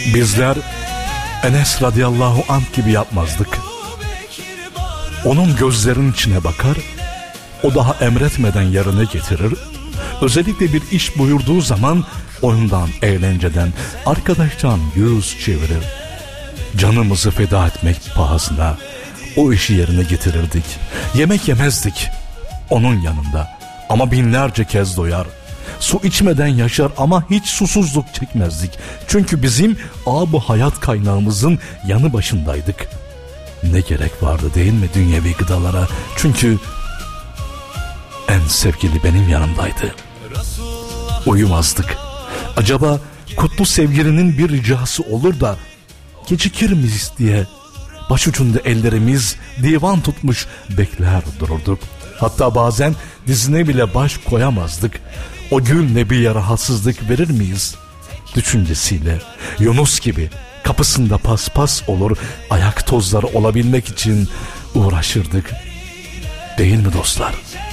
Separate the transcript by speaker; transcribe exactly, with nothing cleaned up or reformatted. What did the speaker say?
Speaker 1: Bizler Enes radıyallahu anh gibi yapmazdık. Onun gözlerinin içine bakar, o daha emretmeden yerine getirir. Özellikle bir iş buyurduğu zaman oyundan, eğlenceden, arkadaştan yüz çevirir. Canımızı feda etmek pahasına o işi yerine getirirdik. Yemek yemezdik onun yanında ama binlerce kez doyar. Su içmeden yaşar ama hiç susuzluk çekmezdik. Çünkü bizim ab-ı hayat kaynağımızın yanı başındaydık. Ne gerek vardı değil mi dünyevi gıdalara? Çünkü en sevgili benim yanımdaydı. Uyumazdık. Acaba kutlu sevgilinin bir ricası olur da gecikir miyiz diye başucunda ellerimiz divan tutmuş bekler dururduk. Hatta bazen dizine bile baş koyamazdık. O gül Nebi'ye rahatsızlık verir miyiz düşüncesiyle Yunus gibi kapısında paspas olur, ayak tozları olabilmek için uğraşırdık. Değil mi dostlar?